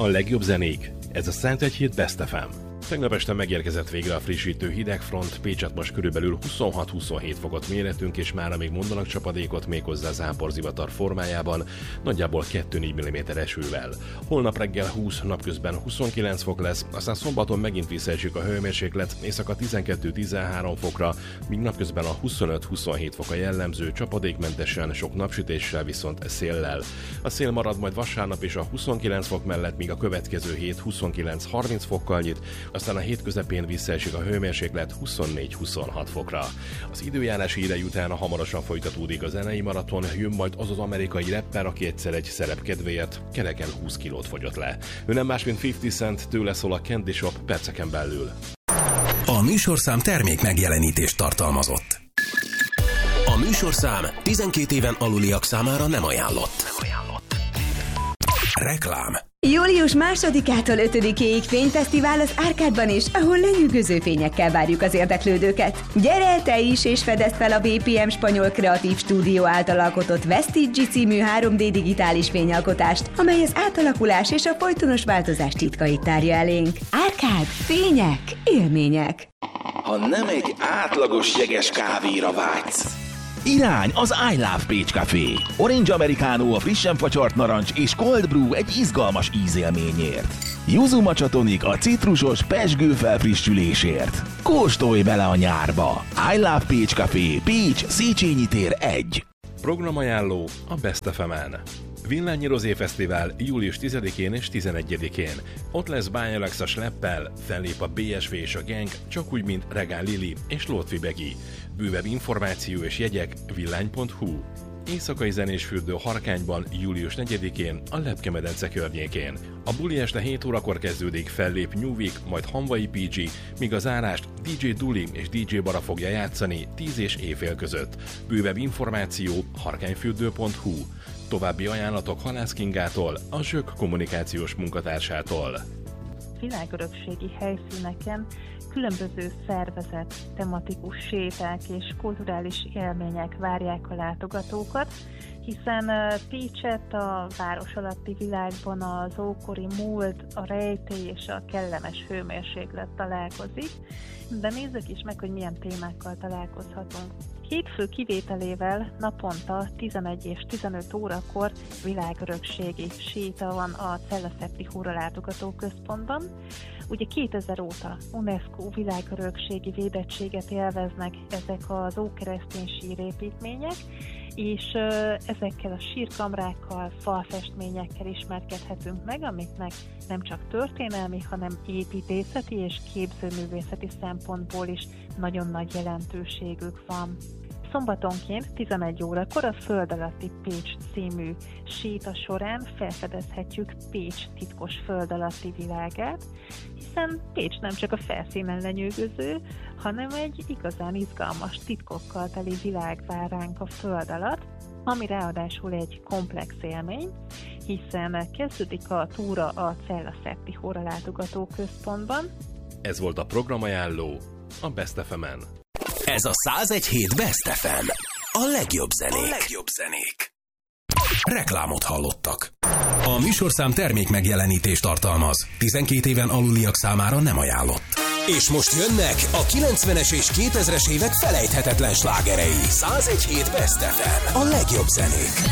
A legjobb zenék. Ez a 101 Best FM. Tegnap este megérkezett végre a frissítő hidegfront, Pécset most körülbelül 26-27 fokot méretünk, és mára még mondanak csapadékot, méghozzá záporzivatar formájában, nagyjából 2-4 mm esővel. Holnap reggel 20, napközben 29 fok lesz, aztán szombaton megint visszaesik a hőmérséklet, éjszaka 12-13 fokra, míg napközben a 25-27 fok a jellemző, csapadékmentesen, sok napsütéssel, viszont széllel. A szél marad majd vasárnap is a 29 fok mellett, míg a következő hét 29-30 fokkal nyit, aztán a hét közepén visszaesik a hőmérséklet 24-26 fokra. Az időjárási idej után hamarosan folytatódik a zenei maraton, jön majd az amerikai rapper, aki egyszer egy szerep kedvéért kereken 20 kilót fogyott le. Ő nem más, mint 50 Cent, tőle szól a Candy Shop perceken belül. A műsorszám termék megjelenítést tartalmazott. A műsorszám 12 éven aluliak számára nem ajánlott. Reklám. Július 2-ától 5-ig fényfesztivál az Árkádban is, ahol lenyűgöző fényekkel várjuk az érdeklődőket. Gyere te is, és fedezd fel a BPM Spanyol Kreatív Stúdió által alkotott Vestige című 3D digitális fényalkotást, amely az átalakulás és a folytonos változás titkait tárja elénk. Árkád, fények, élmények. Ha nem egy átlagos jeges kávéra vágysz, irány az I Love Pécs Café. Orange Americano a frissen facsart narancs és Cold Brew egy izgalmas ízélményért. Yuzu Matcha Tonic a citrusos pezsgő felfrissülésért. Kóstolj bele a nyárba! I Love Pécs Café, Pécs, Széchenyi tér 1. Programajánló a Best FM-en. Villányi Rozé Fesztivál július 10-én és 11-én. Ott lesz Báj Alexa Schleppel, fellép a BSV és a Gang, csak úgy, mint Regál Lili és Lótvi Begi. Bővebb információ és jegyek villány.hu. Éjszakai zenésfürdő Harkányban július 4-én a Lepke-medence környékén. A buli este 7 órakor kezdődik, fellép New Week, majd Hanvai PG, míg a zárást DJ Duli és DJ Bara fogja játszani 10 és éjfél között. Bővebb információ harkányfürdő.hu. További ajánlatok Halász Kingától, a Zsök kommunikációs munkatársától. Világörökségi helyszíneken különböző szervezett, tematikus séták és kulturális élmények várják a látogatókat, hiszen Pécset a város alatti világban az ókori múlt, a rejtély és a kellemes hőmérséklet találkozik, de nézzük is meg, hogy milyen témákkal találkozhatunk. Hétfő kivételével naponta 11 és 15 órakor világörökségi séta van a Cella-Szepti Húra látogatóközpontban. Ugye 2000 óta UNESCO világörökségi védettséget élveznek ezek az ókeresztény sírépítmények, és ezekkel a sírkamrákkal, falfestményekkel ismerkedhetünk meg, amiknek nem csak történelmi, hanem építészeti és képzőművészeti szempontból is nagyon nagy jelentőségük van. Szombatonként 11 órakor a Föld alatti Pécs című séta során felfedezhetjük Pécs titkos föld alatti világát, hiszen Pécs nem csak a felszínen lenyűgöző, hanem egy igazán izgalmas titkokkal teli világ vár ránk a föld alatt, ami ráadásul egy komplex élmény, hiszen kezdődik a túra a Cella-Szepti Húra látogatóközpontban. Ez volt a programajánló a Best FM-en. Ez a 101 Best FM. A legjobb zenék. Reklámot hallottak. A műsorszám termék megjelenítést tartalmaz. 12 éven aluliak számára nem ajánlott. És most jönnek a 90-es és 2000-es évek felejthetetlen slágerei. 101 Best FM. A legjobb zenék.